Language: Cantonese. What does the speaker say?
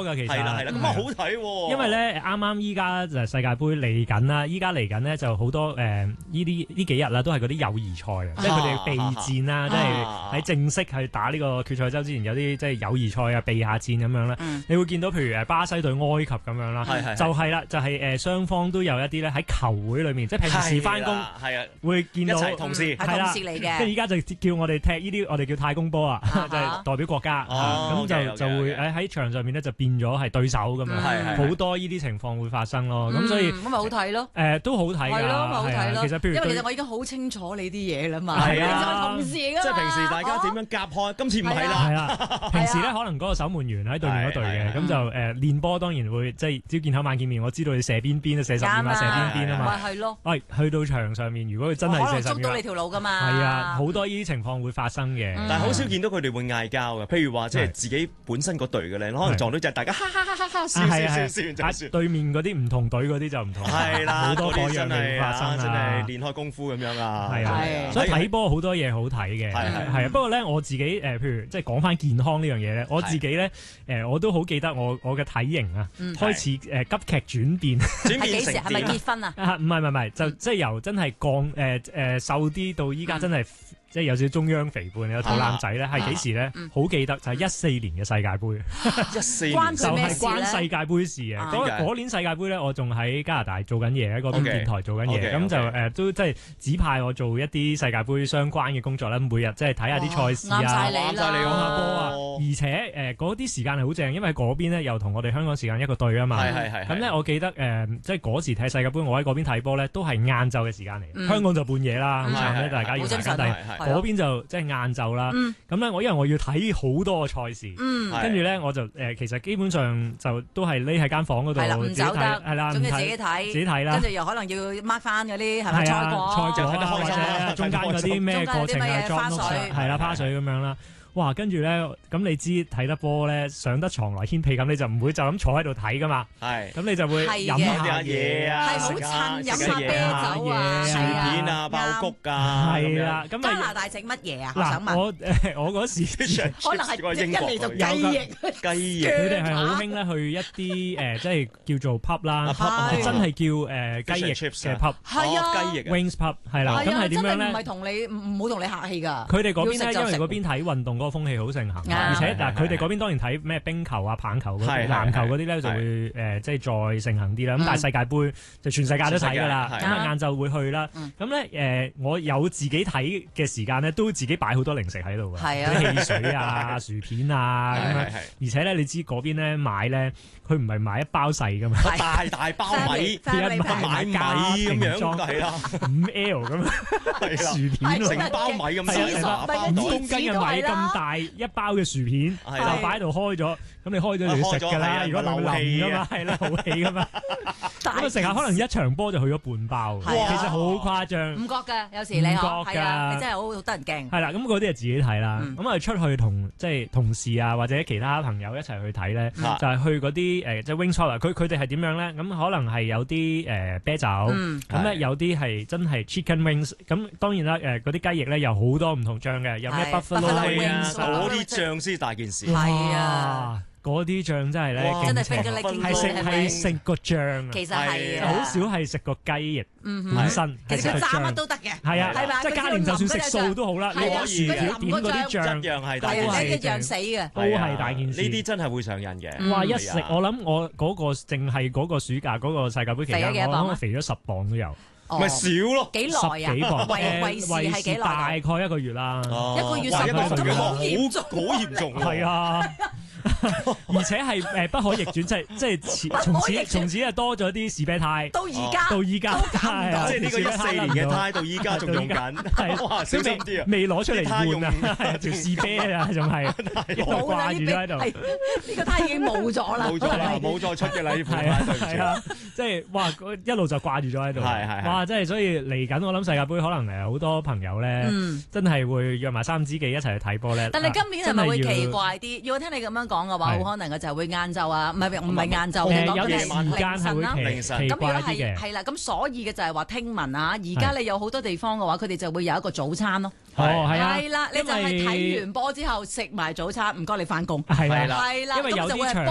㗎，其實係啦，咁啊好睇喎。 因為咧啱啱依家就世界盃嚟緊啦，依家嚟緊咧就好多呢幾日啦，都係嗰啲友誼賽啊，即係佢哋備戰啦，即係喺正式去打呢個決賽周之前有啲即係友誼賽啊、備下戰咁樣啦。你會見到譬如巴西對埃及咁樣啦，就係啦，就係雙方都有一啲咧喺球會裏面，即係平時翻工會見到同事係同事嚟嘅， 即係依家就叫我哋踢呢啲，我哋叫太空波啊，就係代表國家，咁就會喺場上面咧就變咗係對手咁樣，好多呢啲情況會發生咯。咁所以咁咪好睇咯， 都好睇㗎， 係咯，咪好睇咯。 其實譬如因為其實我已經好清楚你啲嘢啦嘛， 係啊， 同事㗎嘛， 即係平時大家點樣夾開，今次唔係啦， 係啦，平時咧可能嗰個守門員喺對面嗰隊嘅，咁就練波當然會即係朝見口晚見面，我知道你射邊邊啊，射12碼射邊邊啊嘛， 咪係咯。 喂，去到場上面，如果佢真係射12碼， 捉到你條路㗎嘛， 係啊，好多呢啲情況會發生嘅， 但係好少見到佢哋會嗌交嘅。譬如話即係自己本身嗰隊嘅咧，可能撞到就大家哈哈哈哈笑完就算。 對面嗰啲唔同隊嗰啲就唔同， 係啦， 好多嗰樣嘢發生真係練開功夫咁樣啊。 係啊，所以睇波好多嘢好睇嘅，係啊。不過咧，我自己譬如即係講翻健康呢樣嘢咧，我自己咧我都好記得我嘅體型啊，開始急劇轉變。 係幾時？係咪結婚啊？ 唔係，就即係由真係降瘦啲到依家真係。即係有少少中央肥胖有肚腩仔咧，係幾時咧？好記得就係14年嘅世界盃。 14年關佢咩事咧？ 就係關世界盃事嘅。嗰年世界盃咧，我仲喺加拿大做緊嘢，喺嗰邊電台做緊嘢，咁就都即係指派我做一啲世界盃相關嘅工作咧。每日即係睇下啲賽事啊， 啱晒你啦， 講下波啊。而且嗰啲時間係好正，因為嗰邊咧又同我哋香港時間一個隊啊嘛。咁咧，我記得即係嗰時睇世界盃，我喺嗰邊睇波咧，都係晏晝嘅時間嚟。香港就半夜啦，咁慘咧，大家要大家嗰邊就即係晏晝啦，咁咧因為我要睇好多個賽事，跟住咧我就其實基本上就都係匿喺間房嗰度自己睇，係啦， 總之自己睇啦，跟住又可能要 mark 翻嗰啲係咪賽果或者中間嗰啲咩過程啊， 花絮係啦，花絮咁樣啦。哇！跟住咧，咁你知睇得波咧，上得床來掀被咁，你就唔會就咁坐喺度睇噶嘛。係，咁你就會飲下嘢啊， 係好襯飲下啤酒啊， 薯片啊，爆谷啊， 係啦。咁加拿大整乜嘢啊？我想問。 我嗰時可能係一嚟就雞翼， 佢哋係好興咧去一啲即係叫做 pub 啦，真係叫雞翼嘅 pub， 係啊， 雞翼 wings pub 係啦。咁係點樣咧？ 唔係同你唔好同你客氣㗎。 佢哋嗰邊咧，因為嗰邊睇運動嗰個風氣好盛行，而且但係佢哋嗰邊當然睇咩冰球啊、棒球嗰啲、籃球嗰啲咧就會即係再盛行啲啦。咁但係世界盃就全世界都睇㗎啦，咁啊晏晝會去啦。咁咧我有自己睇嘅時間咧，都自己擺好多零食喺度㗎，啲汽水啊、薯片啊咁樣。而且咧，你知嗰邊咧買咧，佢唔係買一包細㗎嘛， 大包米，買米咁樣，係啦 ，5L 咁樣薯片， 成包米咁大 ，5公斤嘅米咁大一包嘅薯片，就擺喺度開咗，咁你開咗就要食㗎啦。如果流㗎嘛，係啦，好氣㗎嘛。咁啊食下可能一場波就去咗半包，其實好誇張。 唔覺㗎，有時你係啊，你真係好得人驚。 係啦，咁嗰啲係自己睇啦。咁啊出去同即係同事啊或者其他朋友一齊去睇咧，就係去嗰啲即係 wings pub。佢哋係點樣咧？咁可能係有啲啤酒，咁咧有啲係真係 chicken wings。咁當然啦，嗰啲雞翼咧有好多唔同醬嘅，有咩 buffalo wings， 嗰啲醬先大件事。 係啊。 嗰啲醬真係咧， 真係俾你見到係食個醬， 其實係好少係食個雞翼本身。 其實佢炸乜都得嘅， 係啊，即係家連就算食素都好啦，你攞薯條點嗰啲醬一樣係大一樣死嘅， 都係大件事。 呢啲真係會上癮嘅。 哇！一食我諗我嗰個淨係嗰個暑假嗰個世界盃期間，我肥咗10磅都有。 咪少咯， 幾耐啊？ 10幾磅， 維持係幾耐？ 大概1個月啦。 一個月10磅咁好嚴重， 係啊！而且係不可逆轉，即係從此啊多咗啲士啤胎， 到而家即係呢個14年嘅胎到依家仲用緊，哇！小心啲啊， 未攞出嚟換啊，條士啤啊，仲係掛住喺度。 呢個胎已經冇咗啦， 冇再出嘅啦，呢副胎係啊，即係哇一路就掛住咗喺度，哇！即係所以嚟緊，我諗世界盃可能好多朋友咧，真係會約埋3知己一齊去睇波咧。 但係今年係咪會奇怪啲？如果聽你咁樣講嘅話，好可能嘅就係會晏晝啊，唔係晏晝， 有啲時間係會奇怪啲嘅。 係啦，咁所以嘅就係話聽聞啊，而家你有好多地方嘅話，佢哋就會有一個早餐咯。係啦，你就係睇完波之後食埋早餐，唔該你翻工。 係啦， 係啦， 因為有啲場。